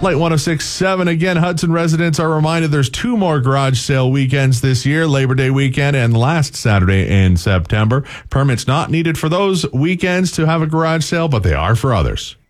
Light 106.7. Again, Hudson residents are reminded there's 2 more garage sale weekends this year, Labor Day weekend and last Saturday in September. Permits not needed for those weekends to have a garage sale, but they are for others.